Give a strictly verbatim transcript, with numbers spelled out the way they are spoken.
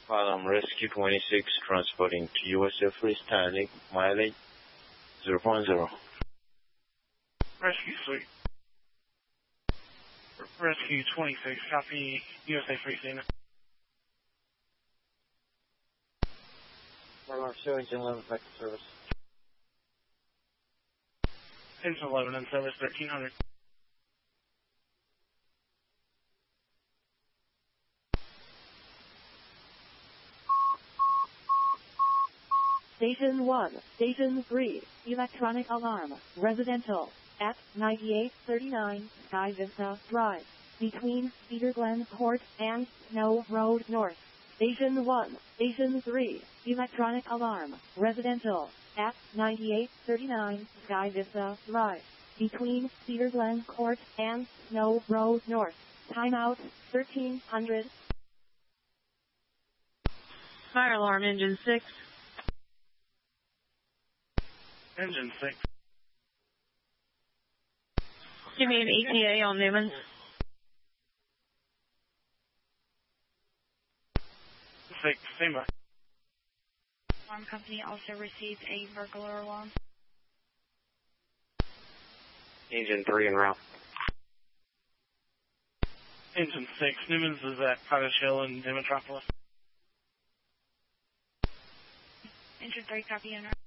Column Rescue twenty-six transporting to U S A freestanding, mileage zero point zero. Rescue Suite. Rescue twenty-six, copy U S A freestanding. Column two, engine eleven back to service. Engine eleven in service, thirteen hundred. Station one, Station three, electronic alarm, residential, at ninety-eight thirty-nine Sky Vista Drive, between Cedar Glen Court and Snow Road North. Station one, Station three, electronic alarm, residential, at ninety-eight thirty-nine Sky Vista Drive, between Cedar Glen Court and Snow Road North. Timeout, thirteen hundred. Fire alarm, engine six. Engine six. Give me an E T A on Newman. Six, SEMA. Alarm company also received a burglar alarm. Engine three en route. Engine six, Newman's is at Cottage Hill in Metropolis. Engine three, copy, owner.